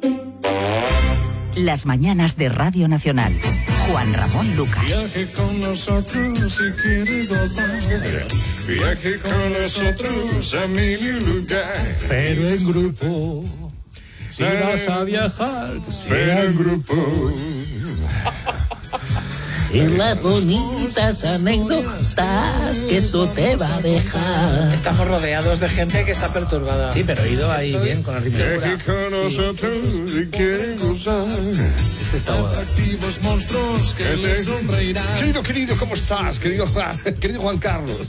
Las mañanas de Radio Nacional. Juan Ramón Lucas. Viaje con nosotros si quiere gozar. Viaje con nosotros a mil lugares. Pero en grupo. Si vas a viajar, Pero en grupo. Y las bonitas anécdotas que eso te va a dejar. Estamos rodeados de gente que está perturbada. Sí, pero he ido ahí bien con la risa. Viaje con nosotros si quiere gozar. Este está guapo. Activos monstruos que le sonreirán. Querido, ¿cómo estás? Querido Juan Carlos.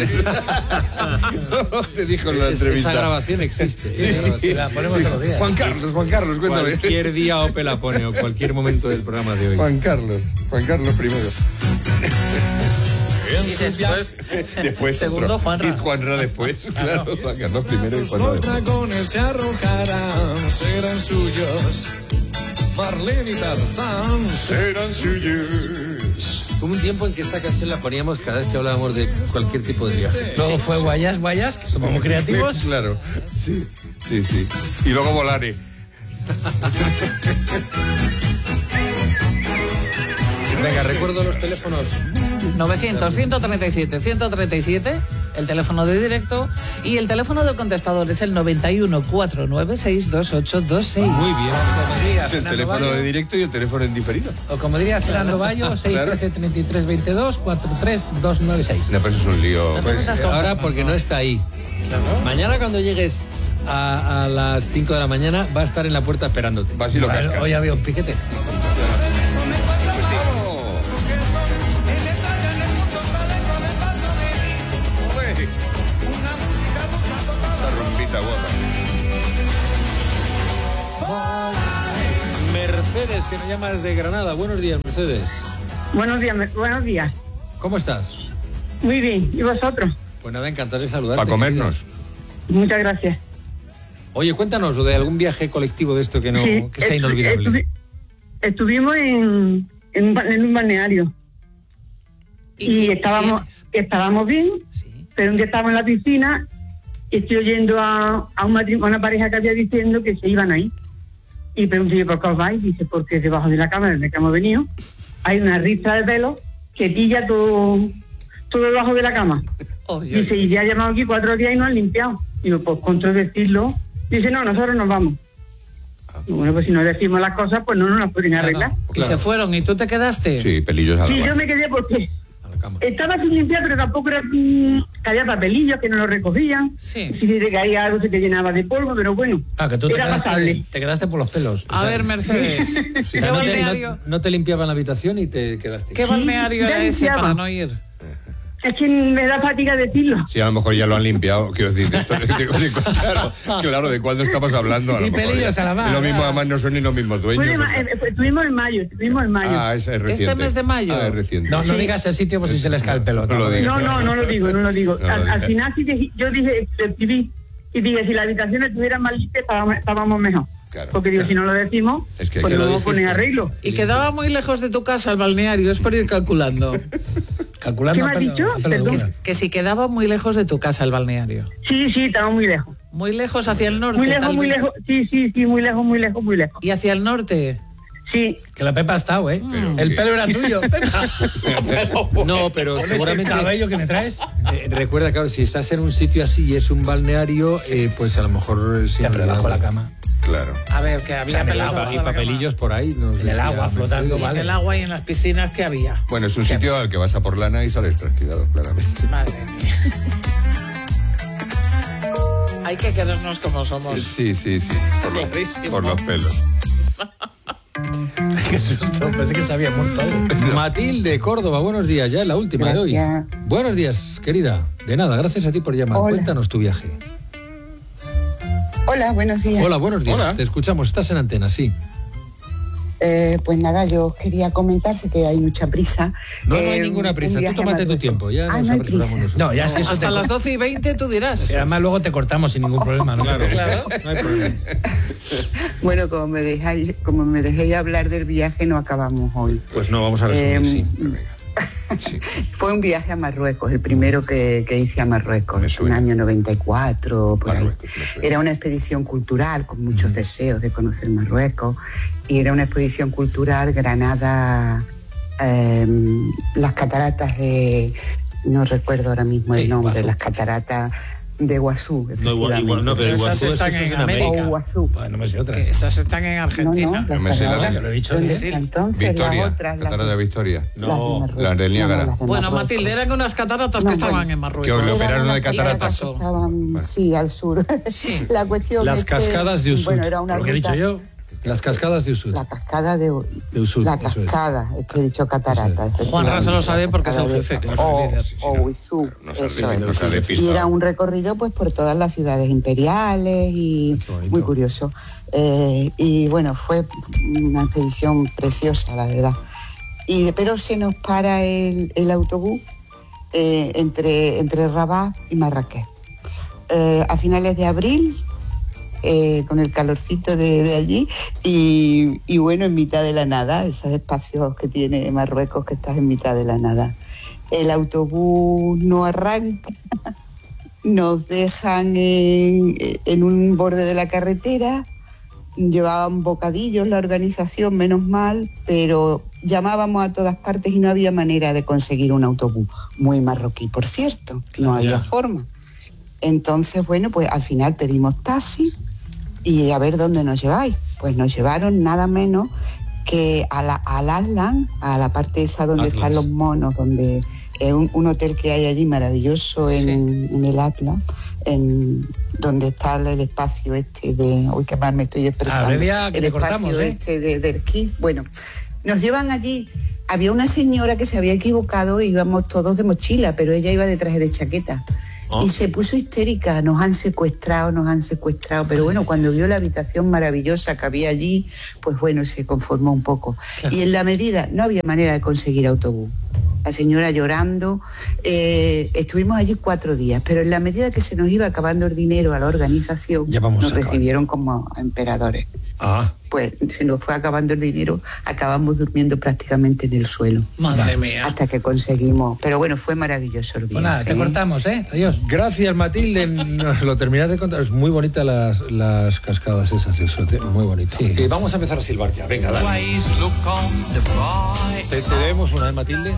Te dijo en la entrevista. Esa grabación existe. Sí. La ponemos todos los días. Juan Carlos, cuéntame. Cualquier día Opel la pone o cualquier momento del programa de hoy. Juan Carlos primero. Y después otro. segundo, Juanra. Y Juanra después, claro. Juan Carlos primero y Juanra Los después. dragones se arrojarán, serán suyos. Marlene y Tarzán serán suyos. Hubo un tiempo en que esta canción la poníamos cada vez que hablábamos de cualquier tipo de viaje. Luego fue Guayas, que somos muy creativos. Claro, sí. Y luego Volare. Venga, recuerdo los teléfonos. 900-137-137, el teléfono de directo, y el teléfono del contestador es el 91-496-2826. Muy bien. Es el teléfono de directo y el teléfono en diferido. O como diría Fernando Bayo, 613-33-22-43296. No, pero eso es un lío. Pues, ahora porque no está ahí. Claro. Mañana cuando llegues a las 5 de la mañana va a estar en la puerta esperándote. Vas y lo cascas. Hoy había un piquete. Mercedes, que nos llama desde Granada. Buenos días, Mercedes. Buenos días. ¿Cómo estás? Muy bien, ¿y vosotros? Pues nada, encantado de saludarte. Para comernos. Muchas gracias. Oye, cuéntanos lo de algún viaje colectivo de esto que no Sí, que sea inolvidable. Estuvimos en un balneario y estábamos bien, Sí. pero un día estábamos en la piscina y estoy oyendo a una pareja que había diciendo que se iban ahí. Y pregunté, ¿por qué os vais? Dice, porque debajo de la cama desde que hemos venido hay una ristra de pelo que pilla todo debajo de la cama. Dice, y ya ha llamado aquí 4 días y no han limpiado. Digo, pues contra decirlo. Dice, no, nosotros nos vamos. Y bueno, pues si no decimos las cosas, pues no nos las pueden arreglar. Y se fueron, ¿y tú te quedaste? Sí, pelillos a la Sí, mano. yo me quedé porque Cama. estaba sin limpiar, pero tampoco era que había papelillos que no lo recogían. Sí. Si te caía algo se te llenaba de polvo, pero bueno, Que tú te era pasable. quedaste por los pelos. A ver, Mercedes, O sea, ¿qué balneario, no te limpiaban la habitación y te quedaste. ¿qué balneario ya era ese limpiaba. para no ir? Es que me da fatiga decirlo. Sí, a lo mejor ya lo han limpiado. Quiero decir, claro, ¿de cuándo estamos hablando? A lo Y mejor pelillos ya. a la mano. Lo mismo, además, no son ni los mismos dueños. Estuvimos en mayo. Ah, esa es reciente. ¿Este mes de mayo? Ah, es reciente. No digas el sitio por si se les cae el pelo. No lo digas. No lo digo. No lo Al digas. final sí yo dije, escribí, y dije, si la habitación estuviera más limpia, estábamos mejor. Claro, Porque digo, si no lo decimos, Es que pues si no lo vamos a poner dijiste. arreglo. Y quedaba muy lejos de tu casa el balneario, es por ir calculando. ¿Qué me has dicho? Perdón. Que si quedaba muy lejos de tu casa el balneario. Sí, estaba muy lejos. Muy lejos hacia el norte. Muy lejos, tal muy vez. lejos. Sí, muy lejos. Y hacia el norte. Sí. Que la Pepa ha estado, ¿eh? El pelo era tuyo. No, pero Con seguramente... ese cabello que me traes. Recuerda, claro, si estás en un sitio así y es un balneario, pues a lo mejor... Siempre debajo de la cama. Claro. A ver, que había pelos Y debajo de la papelillos por ahí. En el agua, flotando, ¿vale? En el agua y en las piscinas que había. Bueno, es un sitio al que vas a por lana y sales tranquilado, claramente. Madre mía. Hay que querernos como somos. Sí. Clarísimo. Por los pelos. Qué susto, pensé que se había muerto algo. Matilde, Córdoba, buenos días, ya es la última de hoy. Buenos días, querida. De nada, gracias a ti por llamar. Hola. Cuéntanos tu viaje. Hola, buenos días. Hola, buenos días. Hola. Te escuchamos, estás en antena, sí. Pues nada, yo os quería comentar, sé que hay mucha prisa. No hay ninguna un prisa, tú viaje a tómate tu Marruecos. tiempo, ya nos no hay apresuramos prisa. nosotros. No, ya si eso Hasta te... las 12:20 tú dirás. Y además luego te cortamos sin ningún problema, ¿no? Claro, Claro. no hay problema. Bueno, como me dejéis hablar del viaje, no acabamos hoy. Pues no, vamos a resumir, sí. Fue un viaje a Marruecos, el primero que hice a Marruecos, en el año 94, por ahí. Era una expedición cultural con muchos deseos de conocer Marruecos, y era una expedición cultural Granada, las cataratas de... No recuerdo ahora mismo el nombre, Iguazú. Las cataratas de Iguazú, efectivamente. No, pero Esas Iguazú están en América. O Iguazú. No me sé otras. Que estas están en Argentina. Las me sé la cataratas. de- lo he dicho, ¿Dónde sí. está entonces? Victoria, Las otras, las Catarata de Victoria. las de Marruecos. la del Niágara. las de Bueno, Marruecos. Matilde, eran unas cataratas No, que estaban bueno. en Marruecos. Que le operaron de Eran unas cataratas. cataratas que estaban, sí, al sur. La cuestión Las es que, cascadas de Usud. Bueno, era una Lo que he ruta... dicho yo. Las cascadas de Usud. La cascada de Usud, La eso es. cascada, es que he dicho catarata. Juanra se lo sabe porque es el Cascada jefe, de- claro. O Uizú, No se eso ha es. no se ha despistado. Y era un recorrido pues por todas las ciudades imperiales y Qué bonito. muy curioso. Y bueno, fue una expedición preciosa, la verdad. Pero se nos para el autobús entre Rabat y Marrakech. A finales de abril, con el calorcito de allí, y bueno, en mitad de la nada, esos espacios que tiene Marruecos, que estás en mitad de la nada. El autobús no arranca, nos dejan en un borde de la carretera, llevaban bocadillos la organización, menos mal, pero llamábamos a todas partes y no había manera de conseguir un autobús. Muy marroquí, por cierto, no había forma. Entonces, bueno, pues al final pedimos taxi y a ver dónde nos lleváis. Pues nos llevaron nada menos que al Aslan, a la parte esa donde Atlas. están los monos, donde un hotel que hay allí maravilloso en el Atlas, donde está el espacio este de... Uy, qué mal me estoy expresando. Abrelia, que el te espacio cortamos, este de esquí. Bueno, nos llevan allí. Había una señora que se había equivocado, íbamos todos de mochila, pero ella iba de traje de chaqueta. Y se puso histérica, nos han secuestrado, pero bueno, cuando vio la habitación maravillosa que había allí, pues bueno, se conformó un poco. Claro. Y en la medida, no había manera de conseguir autobús. La señora llorando, estuvimos allí 4 días, pero en la medida que se nos iba acabando el dinero a la organización, nos recibieron como emperadores. Pues se nos fue acabando el dinero, acabamos durmiendo prácticamente en el suelo. Madre mía. Hasta que conseguimos. Pero bueno, fue maravilloso el viaje. Pues nada, te cortamos, Adiós. Gracias, Matilde. Nos lo terminas de contar. Es muy bonita las cascadas esas de Usud, muy bonito. Sí. Vamos a empezar a silbar ya. Venga, dale. Te debemos una, Matilde.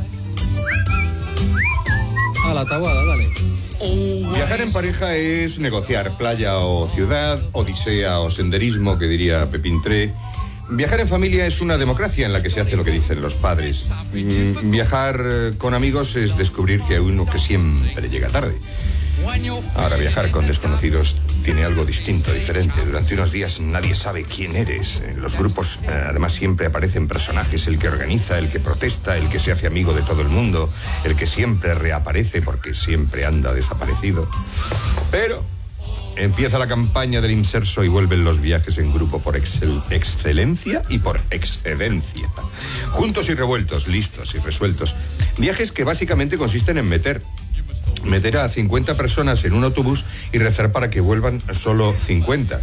A la tabuada, dale. Viajar en pareja es negociar playa o ciudad, odisea o senderismo, que diría Pepín Tré. Viajar en familia es una democracia en la que se hace lo que dicen los padres. Viajar con amigos es descubrir que hay uno que siempre llega tarde. Ahora, viajar con desconocidos tiene algo distinto, diferente. Durante unos días nadie sabe quién eres. En los grupos, además, siempre aparecen personajes: el que organiza, el que protesta, el que se hace amigo de todo el mundo, el que siempre reaparece porque siempre anda desaparecido. Pero empieza la campaña del inserso y vuelven los viajes en grupo por excelencia y por excedencia. Juntos y revueltos, listos y resueltos. Viajes que básicamente consisten en meter a 50 personas en un autobús y rezar para que vuelvan solo 50.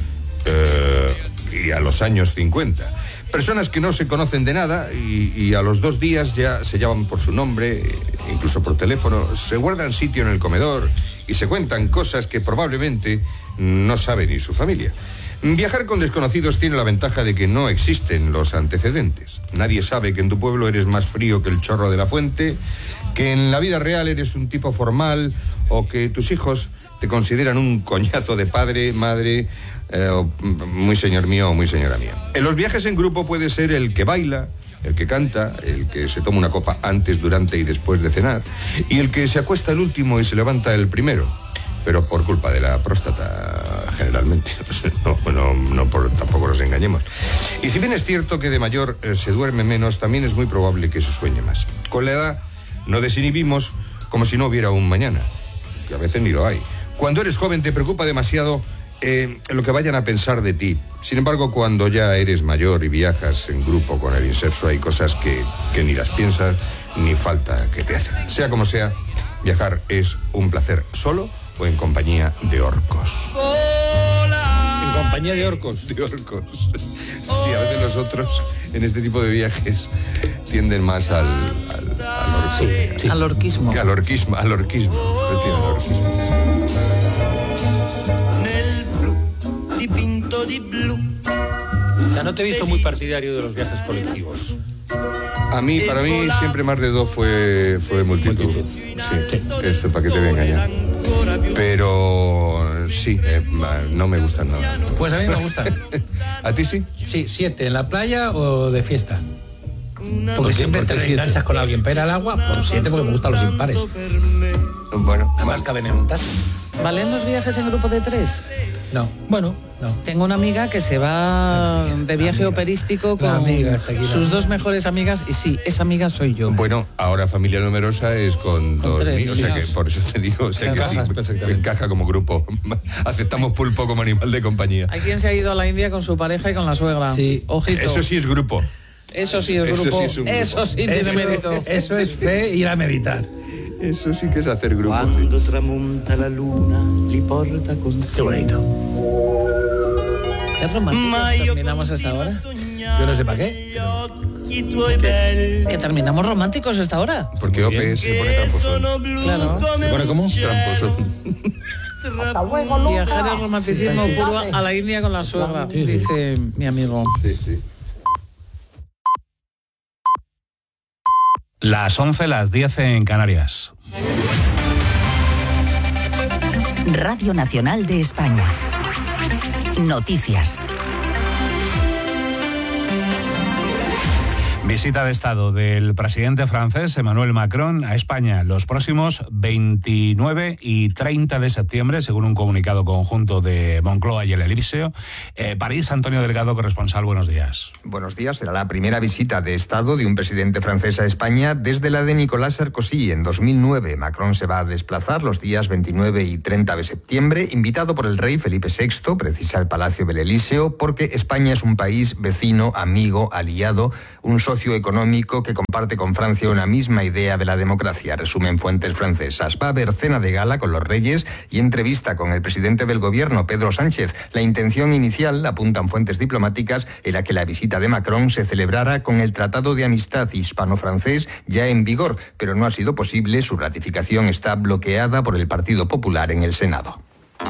Y a los años 50. Personas que no se conocen de nada y a los 2 días ya se llaman por su nombre, incluso por teléfono, se guardan sitio en el comedor y se cuentan cosas que probablemente no sabe ni su familia. Viajar con desconocidos tiene la ventaja de que no existen los antecedentes. Nadie sabe que en tu pueblo eres más frío que el chorro de la fuente, que en la vida real eres un tipo formal o que tus hijos te consideran un coñazo de padre, madre, muy señor mío o muy señora mía. En los viajes en grupo puede ser el que baila, el que canta, el que se toma una copa antes, durante y después de cenar, y el que se acuesta el último y se levanta el primero, pero por culpa de la próstata generalmente. Tampoco nos engañemos. Y si bien es cierto que de mayor se duerme menos, también es muy probable que se sueñe más. Con la edad nos desinhibimos como si no hubiera un mañana, que a veces ni lo hay. Cuando eres joven te preocupa demasiado lo que vayan a pensar de ti. Sin embargo, cuando ya eres mayor y viajas en grupo con el inserso, hay cosas que ni las piensas ni falta que te hacen. Sea como sea, viajar es un placer solo o en compañía de orcos. En compañía de orcos. De orcos. Sí, a veces nosotros en este tipo de viajes tienden más al Sí. Al orquismo. Al orquismo. O sea, no te he visto muy partidario de los viajes colectivos. Para mí siempre más de dos fue multitud. Sí, eso para que te voy a engañar. Pero sí, no me gustan nada. Pues a mí me gustan. ¿A ti sí? Sí, 7, ¿en la playa o de fiesta? Porque siempre te enganchas con alguien. Pero al agua, por 7 porque me gustan los impares. Bueno, además caben en un taxi. ¿Valen los viajes en grupo de 3? No. Bueno, no. Tengo una amiga que se va de viaje operístico con sus 2 mejores amigas y sí, esa amiga soy yo. Bueno, ahora familia numerosa es con 2 3, niños, o sea que por eso te digo, o sea que sí, encaja como grupo. Aceptamos pulpo como animal de compañía. Hay quien se ha ido a la India con su pareja y con la suegra. Sí. Ojito. Eso sí es grupo. Eso sí es grupo. Eso sí tiene mérito. Eso es fe, ir a meditar. Eso sí que es hacer grupo. Cuando tramonta la luna, li porta con Qué bonito. ¿Qué románticos terminamos hasta ahora? Yo no sé para qué. ¿Que terminamos románticos hasta ahora? Porque OP se pone tramposo. Claro. ¿Se pone cómo? Tramposo. Viajar el romanticismo puro a la India con la suegra, dice mi amigo. Sí. Las 11, las 10 en Canarias. Radio Nacional de España. Noticias. Visita de Estado del presidente francés Emmanuel Macron a España los próximos 29 y 30 de septiembre, según un comunicado conjunto de Moncloa y el Elíseo. París, Antonio Delgado, corresponsal, buenos días. Buenos días. Será la primera visita de Estado de un presidente francés a España desde la de Nicolas Sarkozy en 2009. Macron se va a desplazar los días 29 y 30 de septiembre, invitado por el rey Felipe VI, precisa el Palacio del Elíseo, porque España es un país vecino, amigo, aliado, un socio económico que comparte con Francia una misma idea de la democracia, resumen fuentes francesas. Va a haber cena de gala con los reyes y entrevista con el presidente del gobierno, Pedro Sánchez. La intención inicial, apuntan fuentes diplomáticas, era que la visita de Macron se celebrara con el Tratado de Amistad hispano-francés ya en vigor, pero no ha sido posible. Su ratificación está bloqueada por el Partido Popular en el Senado.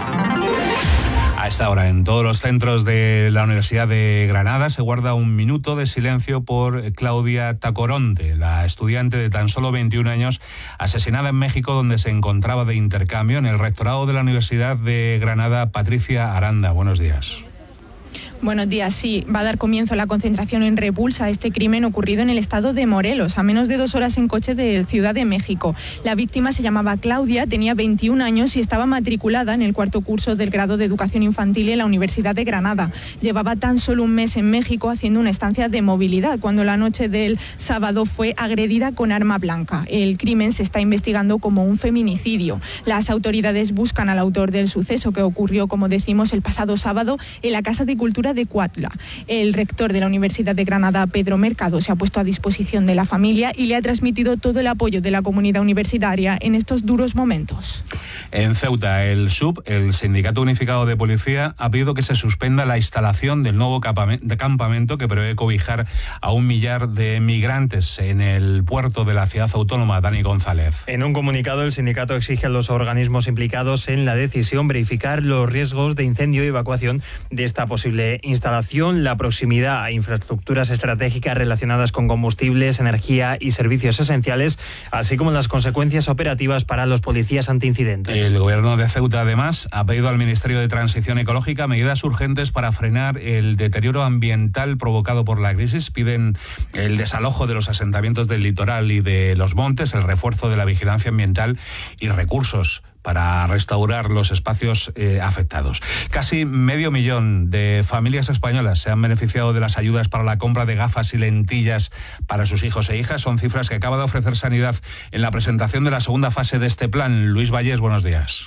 A esta hora, en todos los centros de la Universidad de Granada se guarda un minuto de silencio por Claudia Tacoronte, la estudiante de tan solo 21 años asesinada en México, donde se encontraba de intercambio. En el rectorado de la Universidad de Granada, Patricia Aranda, buenos días. Buenos días. Sí, va a dar comienzo la concentración en repulsa a este crimen ocurrido en el estado de Morelos, a menos de 2 horas en coche de Ciudad de México. La víctima se llamaba Claudia, tenía 21 años y estaba matriculada en el 4º curso del grado de Educación Infantil en la Universidad de Granada. Llevaba tan solo un mes en México haciendo una estancia de movilidad, cuando la noche del sábado fue agredida con arma blanca. El crimen se está investigando como un feminicidio. Las autoridades buscan al autor del suceso, que ocurrió, como decimos, el pasado sábado en la Casa de Cultura de Cuautla. El rector de la Universidad de Granada, Pedro Mercado, se ha puesto a disposición de la familia y le ha transmitido todo el apoyo de la comunidad universitaria en estos duros momentos. En Ceuta, el SUB, el Sindicato Unificado de Policía, ha pedido que se suspenda la instalación del nuevo campamento que prevé cobijar a 1 millar de migrantes en el puerto de la ciudad autónoma. Dani González. En un comunicado, el sindicato exige a los organismos implicados en la decisión verificar los riesgos de incendio y evacuación de esta posible instalación, la proximidad a infraestructuras estratégicas relacionadas con combustibles, energía y servicios esenciales, así como las consecuencias operativas para los policías antiincidentes. El gobierno de Ceuta, además, ha pedido al Ministerio de Transición Ecológica medidas urgentes para frenar el deterioro ambiental provocado por la crisis. Piden el desalojo de los asentamientos del litoral y de los montes, el refuerzo de la vigilancia ambiental y recursos para restaurar los espacios afectados. Casi 500.000 de familias españolas se han beneficiado de las ayudas para la compra de gafas y lentillas para sus hijos e hijas. Son cifras que acaba de ofrecer Sanidad en la presentación de la segunda fase de este plan. Luis Vallés, buenos días.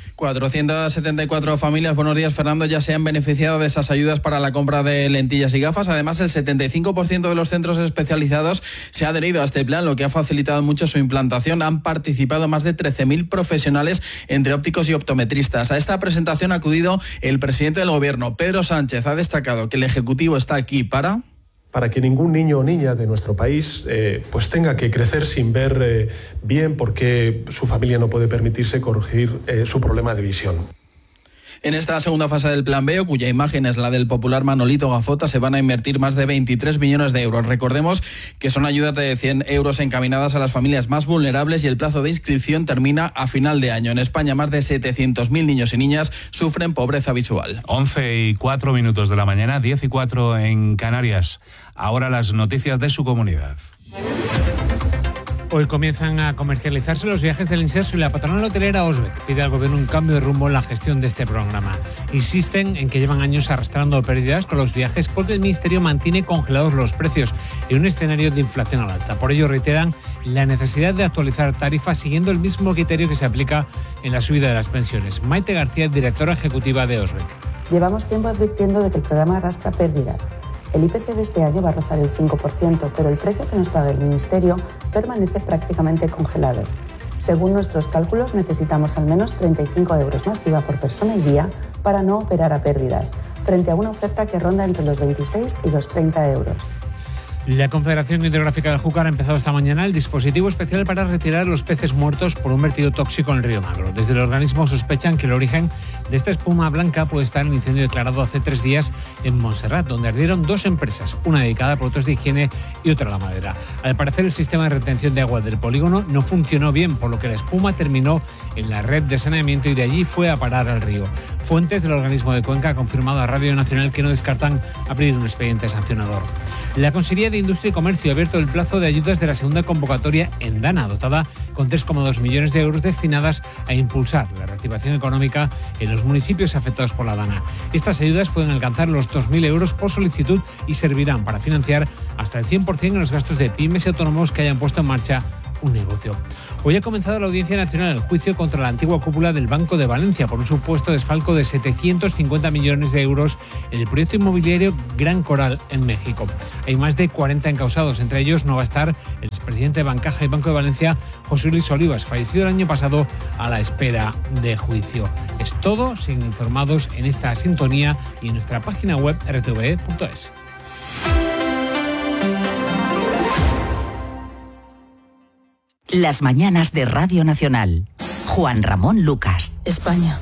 474 familias, buenos días Fernando, ya se han beneficiado de esas ayudas para la compra de lentillas y gafas. Además, el 75% de los centros especializados se ha adherido a este plan, lo que ha facilitado mucho su implantación. Han participado más de 13.000 profesionales entre ópticos y optometristas. A esta presentación ha acudido el presidente del gobierno, Pedro Sánchez. Ha destacado que el Ejecutivo está aquí para para que ningún niño o niña de nuestro país pues tenga que crecer sin ver bien porque su familia no puede permitirse corregir su problema de visión. En esta segunda fase del Plan B, cuya imagen es la del popular Manolito Gafota, se van a invertir más de 23 millones de euros. Recordemos que son ayudas de 100 euros encaminadas a las familias más vulnerables y el plazo de inscripción termina a final de año. En España, más de 700.000 niños y niñas sufren pobreza visual. 11:04 de la mañana, 10:04 en Canarias. Ahora las noticias de su comunidad. Hoy comienzan a comercializarse los viajes del Inserso y la patronal hotelera Osbec pide al gobierno un cambio de rumbo en la gestión de este programa. Insisten en que llevan años arrastrando pérdidas con los viajes porque el Ministerio mantiene congelados los precios en un escenario de inflación al alta. Por ello reiteran la necesidad de actualizar tarifas siguiendo el mismo criterio que se aplica en la subida de las pensiones. Maite García, directora ejecutiva de Osbec. Llevamos tiempo advirtiendo de que el programa arrastra pérdidas. El IPC de este año va a rozar el 5%, pero el precio que nos paga el Ministerio permanece prácticamente congelado. Según nuestros cálculos, necesitamos al menos 35 euros más IVA por persona y día para no operar a pérdidas, frente a una oferta que ronda entre los 26 y los 30 euros. La Confederación Hidrográfica del Júcar ha empezado esta mañana el dispositivo especial para retirar los peces muertos por un vertido tóxico en el río Magro. Desde el organismo sospechan que el origen de esta espuma blanca puede estar en el incendio declarado hace 3 días en Montserrat, donde ardieron 2 empresas, una dedicada a productos de higiene y otra a la madera. Al parecer, el sistema de retención de agua del polígono no funcionó bien, por lo que la espuma terminó en la red de saneamiento y de allí fue a parar al río. Fuentes del organismo de Cuenca han confirmado a Radio Nacional que no descartan abrir un expediente sancionador. La Consejería de Industria y Comercio ha abierto el plazo de ayudas de la segunda convocatoria en Dana, dotada con 3,2 millones de euros destinadas a impulsar la reactivación económica en los municipios afectados por la Dana. Estas ayudas pueden alcanzar los 2.000 euros por solicitud y servirán para financiar hasta el 100% en los gastos de pymes y autónomos que hayan puesto en marcha un negocio. Hoy ha comenzado la Audiencia Nacional el juicio contra la antigua cúpula del Banco de Valencia por un supuesto desfalco de 750 millones de euros en el proyecto inmobiliario Gran Coral en México. Hay más de 40 encausados, entre ellos no va a estar el expresidente de Bancaja y Banco de Valencia, José Luis Olivas, fallecido el año pasado a la espera de juicio. Es todo, siguen informados en esta sintonía y en nuestra página web rtve.es. Las mañanas de Radio Nacional. Juan Ramón Lucas. España,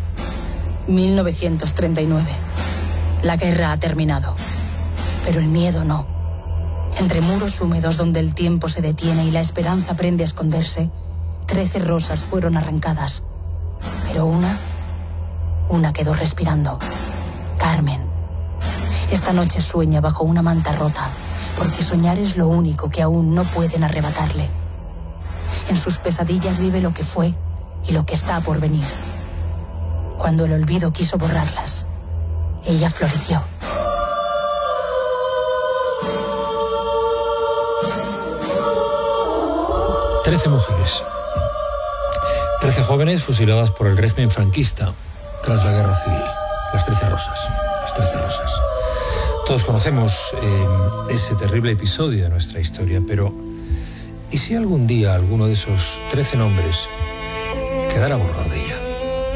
1939. La guerra ha terminado, pero el miedo no. Entre muros húmedos donde el tiempo se detiene y la esperanza aprende a esconderse, 13 rosas fueron arrancadas. Pero una quedó respirando. Carmen. Esta noche sueña bajo una manta rota, porque soñar es lo único que aún no pueden arrebatarle. En sus pesadillas vive lo que fue y lo que está por venir. Cuando el olvido quiso borrarlas, ella floreció. Trece mujeres. 13 jóvenes fusiladas por el régimen franquista tras la guerra civil. Las 13 rosas. Las 13 rosas. Todos conocemos ese terrible episodio de nuestra historia, pero ¿y si algún día alguno de esos 13 nombres quedara borrado de ella?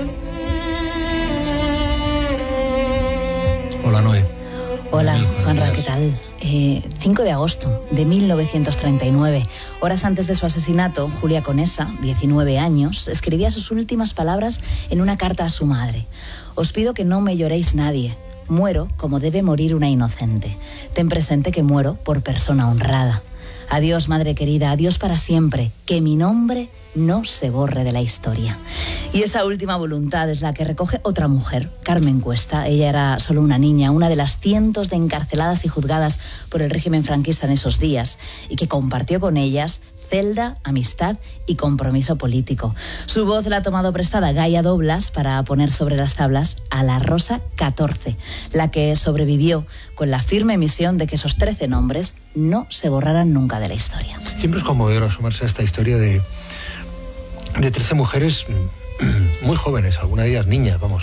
Hola, Noé. Hola, Juanra, ¿qué tal? 5 de agosto de 1939, horas antes de su asesinato, Julia Conesa, 19 años, escribía sus últimas palabras en una carta a su madre. Os pido que no me lloréis nadie. Muero como debe morir una inocente. Ten presente que muero por persona honrada. Adiós, madre querida, adiós para siempre. Que mi nombre no se borre de la historia. Y esa última voluntad es la que recoge otra mujer, Carmen Cuesta. Ella era solo una niña, una de las cientos de encarceladas y juzgadas por el régimen franquista en esos días, y que compartió con ellas celda, amistad y compromiso político. Su voz la ha tomado prestada Gaia Doblas para poner sobre las tablas a la Rosa 14, la que sobrevivió con la firme misión de que esos 13 nombres no se borraran nunca de la historia. Siempre es conmovedor asomarse a esta historia de 13 mujeres muy jóvenes, algunas de ellas niñas, vamos.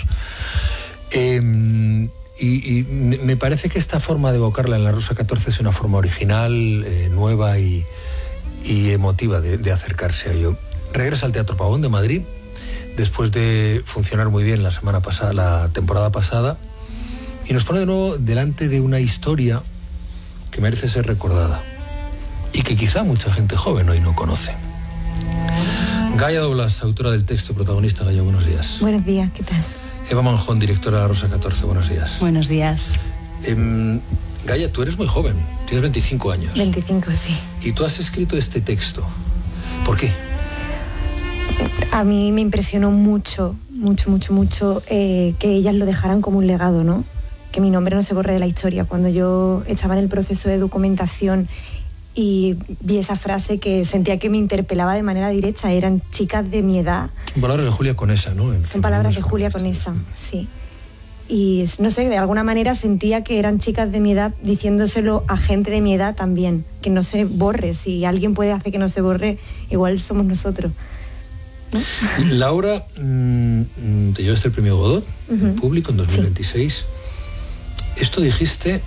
Y me parece que esta forma de evocarla en la Rosa 14 es una forma original, nueva y emotiva de acercarse a ello. Regresa al Teatro Pavón de Madrid después de funcionar muy bien la temporada pasada, y nos pone de nuevo delante de una historia que merece ser recordada y que quizá mucha gente joven hoy no conoce. Gaia Doblas, autora del texto, protagonista. Gaia, buenos días. Buenos días, ¿qué tal? Eva Manjón, directora de La Rosa 14, buenos días. Buenos días. Gaia, tú eres muy joven, tienes 25 años. 25, sí. Y tú has escrito este texto. ¿Por qué? A mí me impresionó mucho que ellas lo dejaran como un legado, ¿no? Que mi nombre no se borre de la historia. Cuando yo estaba en el proceso de documentación y vi esa frase que sentía que me interpelaba de manera directa, eran chicas de mi edad. Son palabras de Julia Conesa, ¿no? Son palabras de Julia Conesa, sí. Y no sé, de alguna manera sentía que eran chicas de mi edad diciéndoselo a gente de mi edad también, que no se borre. Si alguien puede hacer que no se borre, igual somos nosotros, ¿no? La obra te llevaste el premio Godot, público, en 2026. Sí. Esto dijiste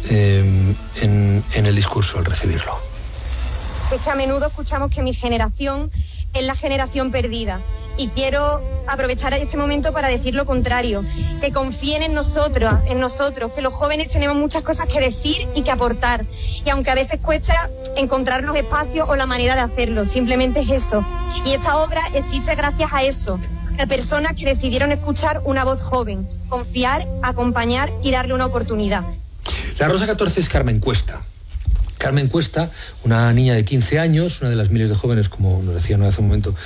en el discurso al recibirlo. Es que a menudo escuchamos que mi generación es la generación perdida. Y quiero aprovechar este momento para decir lo contrario, que confíen en nosotros, que los jóvenes tenemos muchas cosas que decir y que aportar. Y aunque a veces cuesta encontrar los espacios o la manera de hacerlo, simplemente es eso. Y esta obra existe gracias a eso, a personas que decidieron escuchar una voz joven, confiar, acompañar y darle una oportunidad. La Rosa 14 es Carmen Cuesta. Carmen Cuesta, una niña de 15 años, una de las miles de jóvenes, como nos decían hace un momento,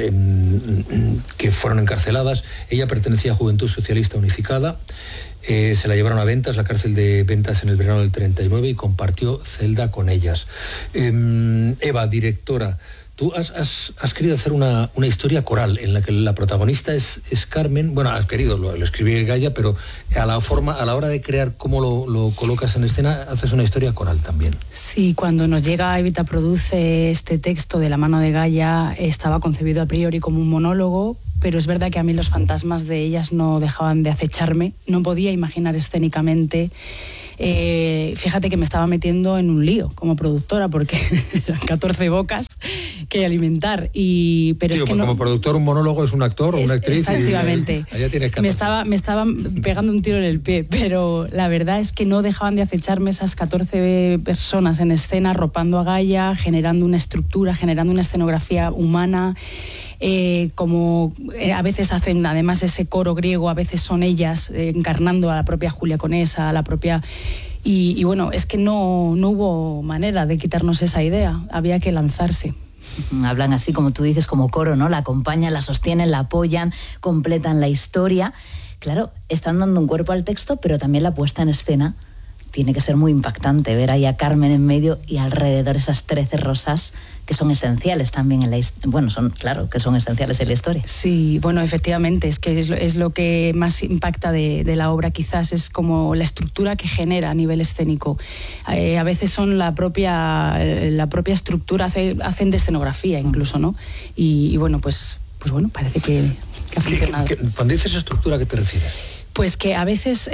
que fueron encarceladas. Ella pertenecía a Juventud Socialista Unificada. Se la llevaron a Ventas, la cárcel de Ventas, en el verano del 39, y compartió celda con ellas. Eva, directora, tú has querido hacer una historia coral en la que la protagonista es Carmen. Bueno, has querido, lo escribí Gaia, pero a la hora de crear cómo lo colocas en escena, haces una historia coral también. Sí, cuando nos llega Evita Produce este texto de la mano de Gaia, estaba concebido a priori como un monólogo, pero es verdad que a mí los fantasmas de ellas no dejaban de acecharme. No podía imaginar escénicamente. Fíjate que me estaba metiendo en un lío como productora, porque eran 14 bocas que alimentar. Pero sí, es que no, como productor, un monólogo es un actor o una actriz. Efectivamente. Allá tienes 14. Me estaban pegando un tiro en el pie, pero la verdad es que no dejaban de acecharme esas 14 personas en escena, arropando a Gaia, generando una estructura, generando una escenografía humana. A veces hacen además ese coro griego, a veces son ellas encarnando a la propia Julia Conesa, a la propia... Y bueno, es que no hubo manera de quitarnos esa idea, había que lanzarse. Hablan así, como tú dices, como coro, ¿no? La acompañan, la sostienen, la apoyan, completan la historia. Claro, están dando un cuerpo al texto, pero también la puesta en escena tiene que ser muy impactante, ver ahí a Carmen en medio y alrededor esas 13 rosas que son esenciales también en la historia. Bueno, que son esenciales en la historia. Sí, bueno, efectivamente, es que es lo que más impacta de la obra, quizás, es como la estructura que genera a nivel escénico. A veces son la propia estructura, hacen de escenografía incluso, ¿no? Y bueno, pues bueno, parece que ha funcionado. Cuando dices estructura, ¿a qué te refieres? Pues que a veces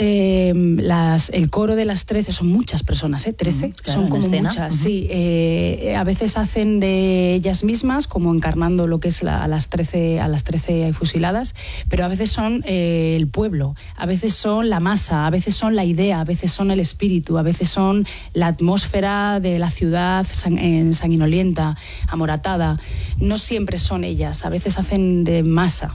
el coro de las 13, son muchas personas, 13, claro, son como escena. muchas, sí. A veces hacen de ellas mismas, como encarnando lo que es a las 13 fusiladas, pero a veces son el pueblo, a veces son la masa, a veces son la idea, a veces son el espíritu, a veces son la atmósfera de la ciudad sanguinolienta, amoratada. No siempre son ellas, a veces hacen de masa.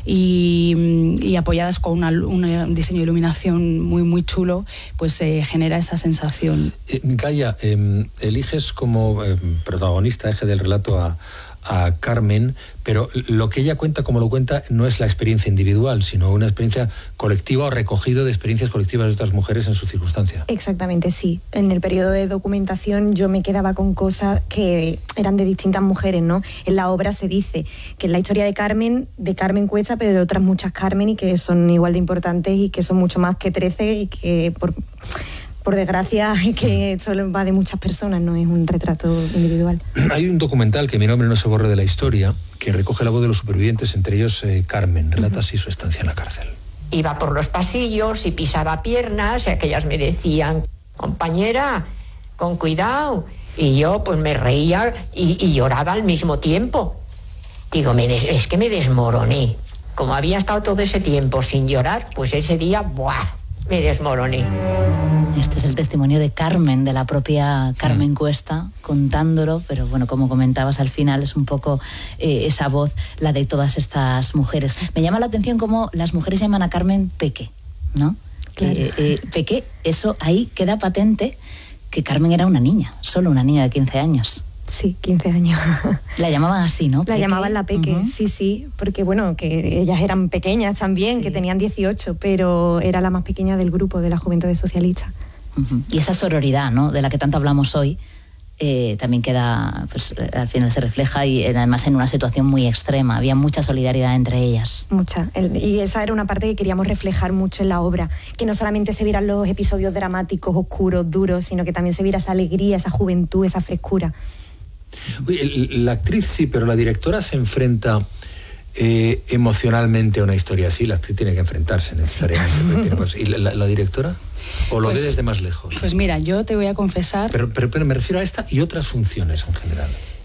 Y apoyadas con un diseño de iluminación muy, muy chulo, pues genera esa sensación. Gaia, eliges como protagonista, eje del relato a Carmen, pero lo que ella cuenta, como lo cuenta, no es la experiencia individual, sino una experiencia colectiva o recogido de experiencias colectivas de otras mujeres en su circunstancia. Exactamente, sí. En el periodo de documentación yo me quedaba con cosas que eran de distintas mujeres, ¿no? En la obra se dice que es la historia de Carmen Cuesta, pero de otras muchas Carmen, y que son igual de importantes y que son mucho más que 13 y que por desgracia, que solo va de muchas personas, no es un retrato individual. Hay un documental, que Mi nombre no se borre de la historia, que recoge la voz de los supervivientes, entre ellos Carmen. Relata así su estancia en la cárcel. Iba por los pasillos y pisaba piernas, y aquellas me decían, compañera, con cuidado. Y yo pues me reía y lloraba al mismo tiempo. Digo, es que me desmoroné. Como había estado todo ese tiempo sin llorar, pues ese día, ¡buah!, me desmoroné. Este es el testimonio de Carmen, de la propia Carmen Cuesta, contándolo, pero bueno, como comentabas al final, es un poco esa voz, la de todas estas mujeres. Me llama la atención cómo las mujeres llaman a Carmen Peque, ¿no? Claro. Peque, eso ahí queda patente que Carmen era una niña, solo una niña de 15 años. Sí, 15 años. La llamaban así, ¿no? La Peque. llamaban la Peque, sí, porque bueno, que ellas eran pequeñas también, que tenían 18, pero era la más pequeña del grupo de la Juventud Socialista. Y esa sororidad, ¿no?, de la que tanto hablamos hoy, también queda, pues al final se refleja y además en una situación muy extrema. Había mucha solidaridad entre ellas. Mucha. Y esa era una parte que queríamos reflejar mucho en la obra, que no solamente se vieran los episodios dramáticos, oscuros, duros, sino que también se viera esa alegría, esa juventud, esa frescura. Oye, la actriz sí, pero la directora se enfrenta emocionalmente a una historia así. La actriz tiene que enfrentarse necesariamente. ¿Y la directora? ¿O lo ve desde más lejos? Pues mira, yo te voy a confesar... Pero me refiero a esta y otras funciones en general.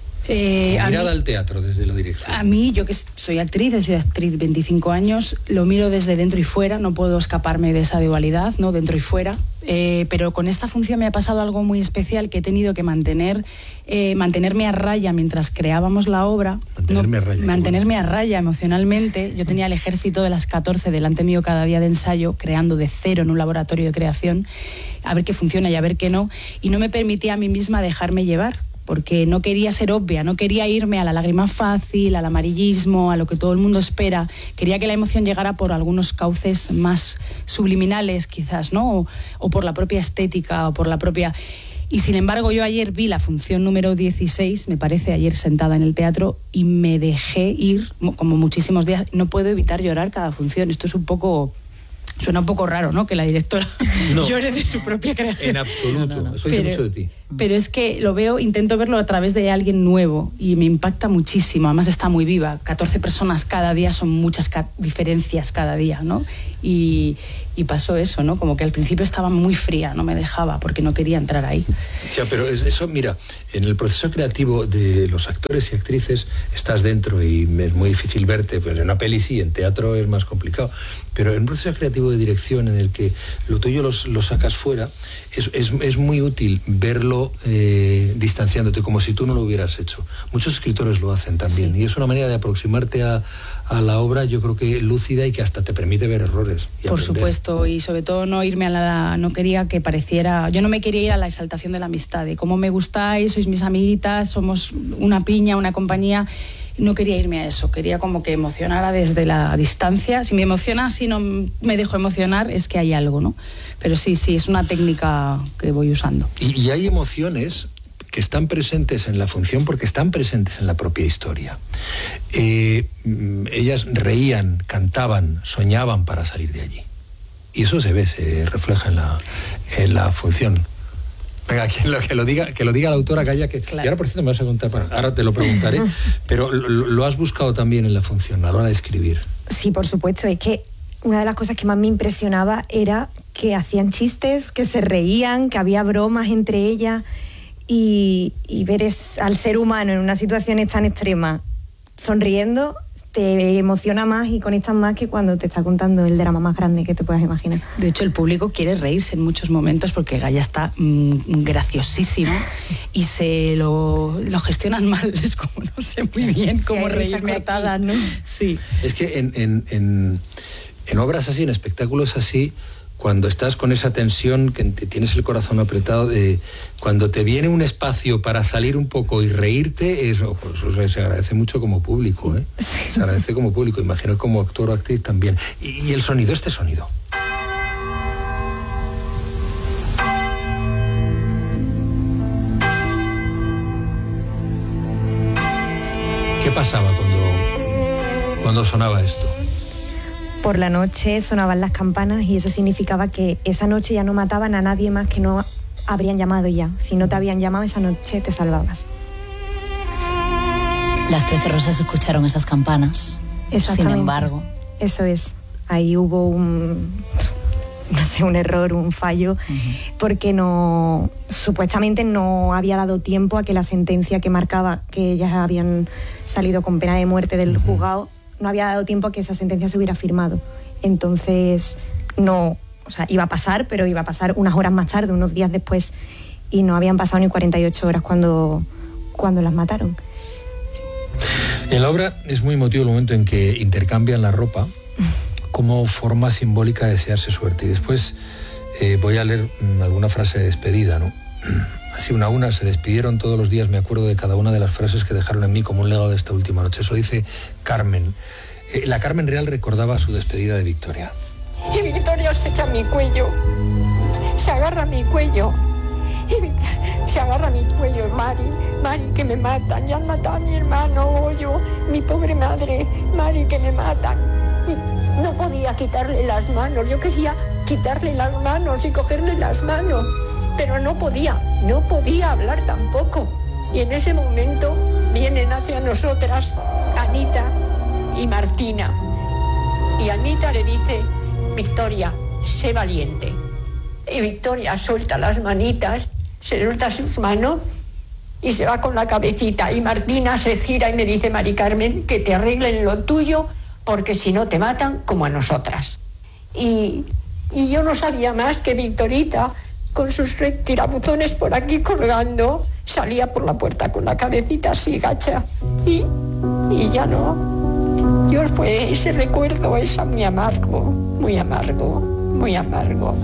Mirada al teatro desde la dirección. A mí, yo que soy actriz, he sido actriz 25 años, lo miro desde dentro y fuera, no puedo escaparme de esa dualidad, ¿no?, dentro y fuera. Pero con esta función me ha pasado algo muy especial, que he tenido que mantenerme a raya mientras creábamos la obra. Mantenerme a raya emocionalmente. Yo tenía el ejército de las 14 delante mío cada día de ensayo, creando de cero en un laboratorio de creación, a ver qué funciona y a ver qué no. Y no me permitía a mí misma dejarme llevar, porque no quería ser obvia, no quería irme a la lágrima fácil, al amarillismo, a lo que todo el mundo espera. Quería que la emoción llegara por algunos cauces más subliminales, quizás, ¿no? O por la propia estética, o por la propia... Y sin embargo, yo ayer vi la función número 16, me parece, ayer sentada en el teatro, y me dejé ir, como muchísimos días. No puedo evitar llorar cada función. Esto es un poco... Suena un poco raro, ¿no?, que la directora llore de su propia creación. En absoluto, eso dice mucho de ti. Pero es que lo veo, intento verlo a través de alguien nuevo y me impacta muchísimo. Además está muy viva. 14 personas cada día son muchas diferencias cada día, ¿no? Y pasó eso, ¿no? Como que al principio estaba muy fría, no me dejaba porque no quería entrar ahí. Ya, pero eso, mira, en el proceso creativo de los actores y actrices estás dentro y es muy difícil verte, pero en una peli sí, en teatro es más complicado. Pero en un proceso creativo de dirección en el que lo tuyo lo sacas fuera, es muy útil verlo distanciándote, como si tú no lo hubieras hecho. Muchos escritores lo hacen también, y es una manera de aproximarte a la obra, yo creo que lúcida y que hasta te permite ver errores. Por supuesto, y sobre todo no irme no quería que pareciera... Yo no me quería ir a la exaltación de la amistad, de cómo me gustáis, sois mis amiguitas, somos una piña, una compañía... No quería irme a eso, quería como que emocionara desde la distancia. Si me emociona, si no me dejo emocionar, es que hay algo, ¿no? Pero sí, es una técnica que voy usando. Y hay emociones que están presentes en la función porque están presentes en la propia historia. Ellas reían, cantaban, soñaban para salir de allí. Y eso se ve, se refleja en la función. Venga, que lo diga la autora, Calla, que claro. Y ahora por cierto me vas a contar, ahora te lo preguntaré, pero lo has buscado también en la función a la hora de escribir. Sí, por supuesto, es que una de las cosas que más me impresionaba era que hacían chistes, que se reían, que había bromas entre ellas, y ver al ser humano en una situación tan extrema sonriendo te emociona más y conectas más que cuando te está contando el drama más grande que te puedas imaginar. De hecho, el público quiere reírse en muchos momentos porque Gaia está graciosísimo y se lo gestionan mal. Es como no sé muy bien cómo reírme atadas, ¿no? Sí. Es que en obras así, en espectáculos así, cuando estás con esa tensión, que tienes el corazón apretado, cuando te viene un espacio para salir un poco y reírte, eso se agradece mucho como público, ¿eh? Se agradece como público, imagino como actor o actriz también. Y el sonido, este sonido. ¿Qué pasaba cuando sonaba esto? Por la noche sonaban las campanas y eso significaba que esa noche ya no mataban a nadie más que no habrían llamado ya. Si no te habían llamado esa noche te salvabas. Las 13 Rosas escucharon esas campanas. Exactamente. Sin embargo. Eso es. Ahí hubo un error, un fallo, porque supuestamente no había dado tiempo a que la sentencia que marcaba que ellas habían salido con pena de muerte del juzgado, no había dado tiempo a que esa sentencia se hubiera firmado. Entonces no o sea, iba a pasar, pero iba a pasar unas horas más tarde, unos días después, y no habían pasado ni 48 horas cuando las mataron. En la obra es muy emotivo el momento en que intercambian la ropa como forma simbólica de desearse suerte. Y después voy a leer alguna frase de despedida, ¿no? Así una a una se despidieron todos los días, me acuerdo de cada una de las frases que dejaron en mí como un legado de esta última noche. Eso dice Carmen. La Carmen real recordaba su despedida de Victoria. Y Victoria se echa a mi cuello, se agarra a mi cuello, y se agarra a mi cuello, Mari, que me matan, ya han matado a mi hermano, yo, mi pobre madre, Mari, que me matan. Y no podía quitarle las manos, yo quería quitarle las manos y cogerle las manos, pero no podía hablar tampoco. Y en ese momento vienen hacia nosotras Anita y Martina. Y Anita le dice: Victoria, sé valiente. Y Victoria suelta las manitas, se suelta sus manos y se va con la cabecita. Y Martina se gira y me dice: Mari Carmen, que te arreglen lo tuyo, porque si no te matan como a nosotras. Y yo no sabía más que Victorita, con sus tirabuzones por aquí colgando, salía por la puerta con la cabecita así gacha. Y ya no. Yo fue ese recuerdo, es muy amargo, muy amargo, muy amargo.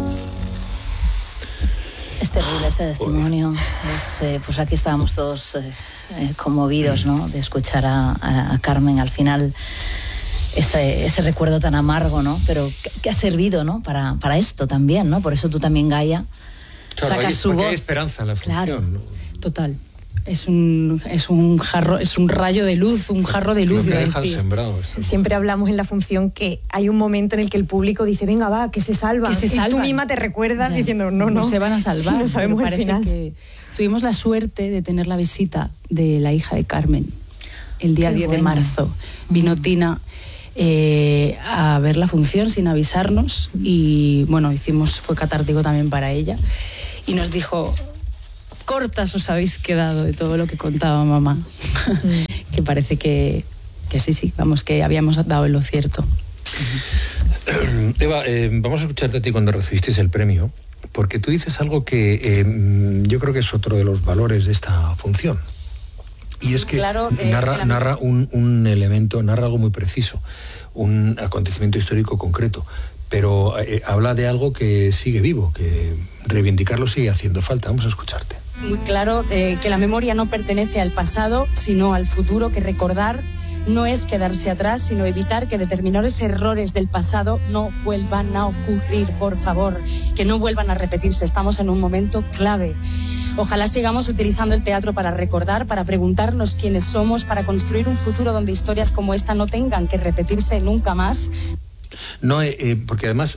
Es terrible este testimonio. Pues aquí estábamos todos conmovidos, ¿no?, de escuchar a Carmen al final. Ese recuerdo tan amargo, ¿no? Pero que ha servido, ¿no?, para esto también, ¿no? Por eso tú también, Gaia, claro, sacas su voz. Hay esperanza en la función, claro, ¿no? Total. Es un rayo de luz, un jarro de luz. Siempre hablamos en la función que hay un momento en el que el público dice: venga, va, que se salvan. Y tú misma te recuerdas diciendo: no se van a salvar. No sabemos el final. Que tuvimos la suerte de tener la visita de la hija de Carmen el día 10 de marzo. Vino Tina a ver la función sin avisarnos y bueno, fue catártico también para ella y nos dijo: cortas os habéis quedado de todo lo que contaba mamá. Que parece que sí, vamos, que habíamos dado en lo cierto. Eva, vamos a escucharte a ti cuando recibisteis el premio, porque tú dices algo que yo creo que es otro de los valores de esta función. Y es que narra un elemento, narra algo muy preciso, un acontecimiento histórico concreto, pero habla de algo que sigue vivo, que reivindicarlo sigue haciendo falta. Vamos a escucharte. Muy claro que la memoria no pertenece al pasado, sino al futuro, que recordar no es quedarse atrás, sino evitar que determinados errores del pasado no vuelvan a ocurrir, por favor, que no vuelvan a repetirse. Estamos en un momento clave. Ojalá sigamos utilizando el teatro para recordar, para preguntarnos quiénes somos, para construir un futuro donde historias como esta no tengan que repetirse nunca más. No, porque además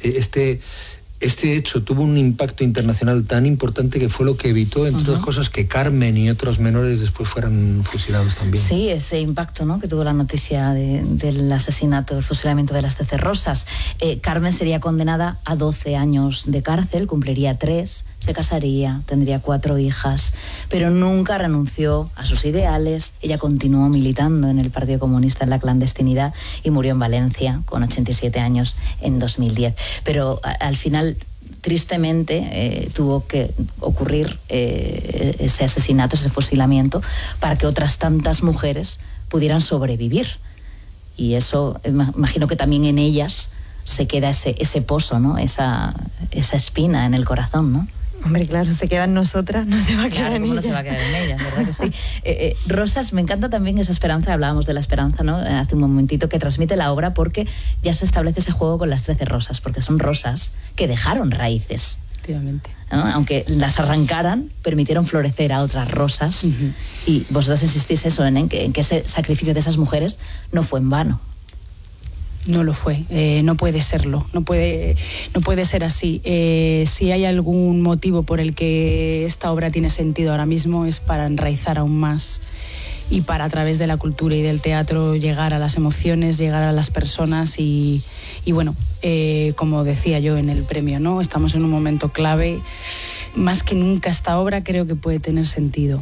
este hecho tuvo un impacto internacional tan importante que fue lo que evitó, entre otras cosas, que Carmen y otros menores después fueran fusilados también. Sí, ese impacto, ¿no?, que tuvo la noticia del asesinato, del fusilamiento de las 13 Rosas. Carmen sería condenada a 12 años de cárcel, cumpliría 3, se casaría, tendría 4 hijas, pero nunca renunció a sus ideales. Ella continuó militando en el Partido Comunista en la clandestinidad y murió en Valencia con 87 años en 2010. Pero al final, tristemente, tuvo que ocurrir ese asesinato, ese fusilamiento, para que otras tantas mujeres pudieran sobrevivir. Y eso, imagino que también en ellas se queda ese pozo, ¿no?, esa espina en el corazón, ¿no? Hombre, claro, se queda en nosotras, no se va a quedar en ellas. No se va a quedar en ellas, ¿verdad que sí? Rosas, me encanta también esa esperanza, hablábamos de la esperanza, ¿no?, hace un momentito, que transmite la obra, porque ya se establece ese juego con las 13 rosas, porque son rosas que dejaron raíces. Efectivamente. ¿No? Aunque las arrancaran, permitieron florecer a otras rosas. Y vosotras insistís eso, en que ese sacrificio de esas mujeres no fue en vano. No lo fue, no puede serlo, no puede ser así. Si hay algún motivo por el que esta obra tiene sentido ahora mismo, es para enraizar aún más y para, a través de la cultura y del teatro, llegar a las emociones, llegar a las personas y bueno, como decía yo en el premio, ¿no?, estamos en un momento clave. Más que nunca esta obra creo que puede tener sentido.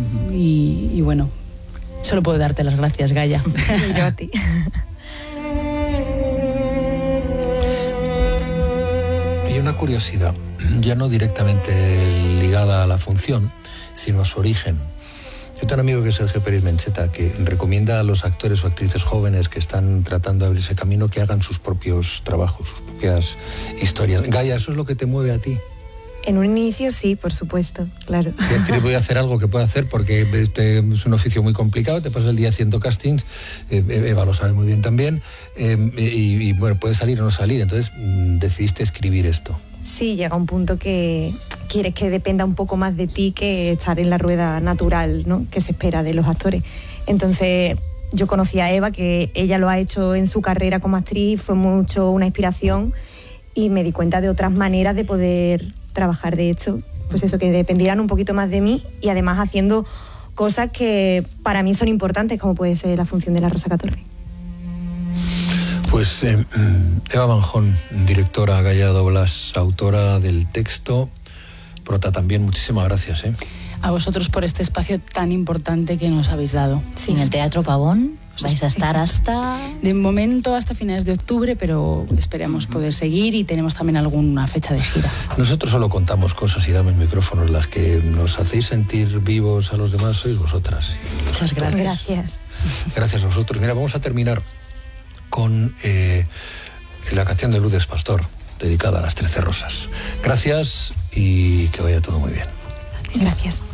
Y bueno, solo puedo darte las gracias, Gaia. Y yo a ti. una curiosidad, ya no directamente ligada a la función, sino a su origen. Yo tengo un amigo que es Sergio Pérez Mencheta, que recomienda a los actores o actrices jóvenes que están tratando de abrirse camino que hagan sus propios trabajos, sus propias historias. Gaia, ¿eso es lo que te mueve a ti? En un inicio sí, por supuesto, claro. Y actriz voy a hacer algo que pueda hacer porque es un oficio muy complicado, te pasas el día haciendo castings, Eva lo sabe muy bien también, y bueno, puede salir o no salir, entonces decidiste escribir esto. Sí, llega un punto que quieres que dependa un poco más de ti que estar en la rueda natural, ¿no?, que se espera de los actores. Entonces yo conocí a Eva, que ella lo ha hecho en su carrera como actriz, fue mucho una inspiración, y me di cuenta de otras maneras de poder trabajar, de hecho, pues eso, que dependieran un poquito más de mí, y además haciendo cosas que para mí son importantes, como puede ser la función de la Rosa 14. Pues Eva Manjón, directora, Gaia Doblas, autora del texto, prota también, muchísimas gracias. A vosotros por este espacio tan importante que nos habéis dado. Sí, en el Teatro Pavón vais a estar hasta... De momento hasta finales de octubre, pero esperamos poder seguir, y tenemos también alguna fecha de gira. Nosotros solo contamos cosas y damos micrófonos, las que nos hacéis sentir vivos a los demás sois vosotras. Muchas gracias. Gracias a vosotros. Mira, vamos a terminar con la canción de Lourdes Pastor, dedicada a las 13 rosas. Gracias y que vaya todo muy bien. Gracias.